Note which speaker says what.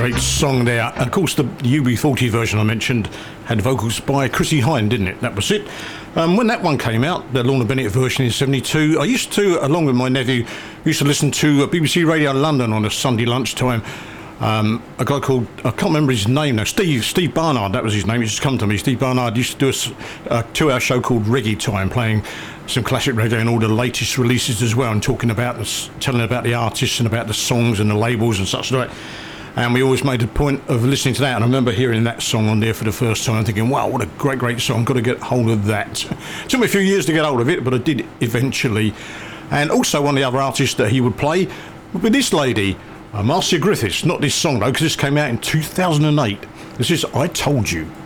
Speaker 1: great song there. And of course, the UB40 version I mentioned had vocals by Chrissie Hynde, didn't it? That was it. When that one came out, the Lorna Bennett version in 72, I used to, along with my nephew, used to listen to BBC Radio London on a Sunday lunchtime. A guy called, I can't remember his name now, Steve Barnard, that was his name. He used to come to me. Steve Barnard used to do a 2-hour show called Reggae Time, playing some classic reggae and all the latest releases as well, and telling about the artists and about the songs and the labels and such like. And we always made a point of listening to that, and I remember hearing that song on there for the first time and thinking, wow, what a great song, got to get hold of that. It took me a few years to get hold of it, but I did eventually. And also one of the other artists that he would play would be this lady, Marcia Griffiths. Not this song though, because this came out in 2008. This is I Told You.